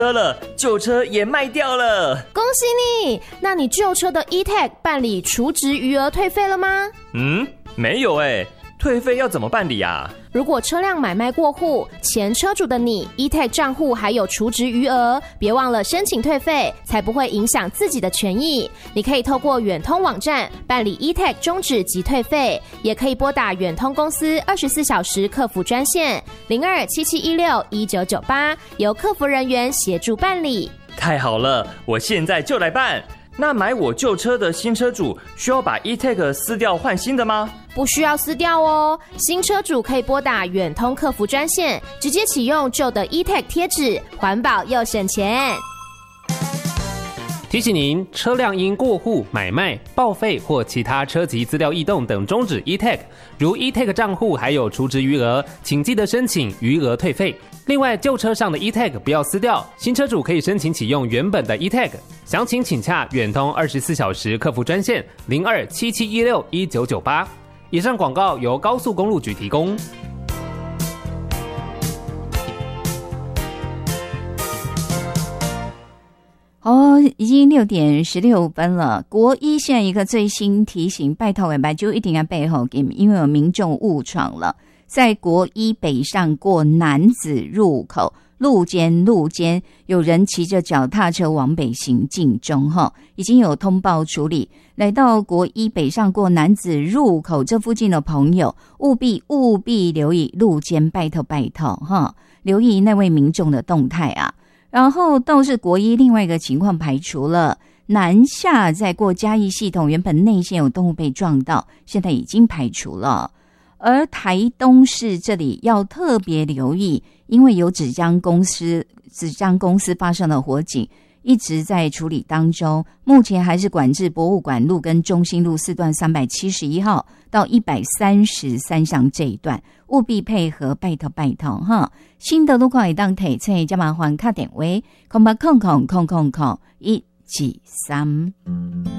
车了，旧车也卖掉了。 恭喜你！那你旧车的 E-Tag 办理除值余额退费了吗？ 没有欸。退费要怎么办理啊？ 如果车辆买卖过户，前车主的你 E-Tag 账户还有除值余额，别忘了申请退费，才不会影响自己的权益。你可以透过远通网站办理 E-Tag 终止及退费，也可以拨打远通公司24小时客服专线0277161998，由客服人员协助办理。 太好了，我现在就来办。那买我旧车的新车主需要把 E-Tag 撕掉换新的吗？ 不需要撕掉哦，新车主可以拨打远通客服专线，直接启用旧的 E-Tag 贴纸，环保又省钱。 提醒您，车辆因过户、买卖、报废或其他车籍资料异动等终止 E-Tag， 如 E-Tag 账户还有除值余额，请记得申请余额退费。另外，旧车上的 E-Tag 不要撕掉，新车主可以申请启用原本的 E-Tag。详情请洽远通24小时客服专线0277161998。以上广告由高速公路局提供。 已经6点16分了。国一现在一个最新提醒，拜托拜就一定要背后给，因为有民众误闯了，在国一北上过楠梓入口路肩有人骑着脚踏车往北行进中，已经有通报处理。来到国一北上过楠梓入口这附近的朋友，务必留意路肩，拜托留意那位民众的动态啊。然后倒是国一另外一个情况排除了，南下在过嘉义系统原本内线有动物被撞到，现在已经排除了。而台东市这里要特别留意，因为有纸浆公司发生了火警，一直在处理当中，目前还是管制博物馆路跟中心路4段371号到133巷这一段，务必配合，拜托哈。新的路况会当提醒，加麻烦打电话0800000173。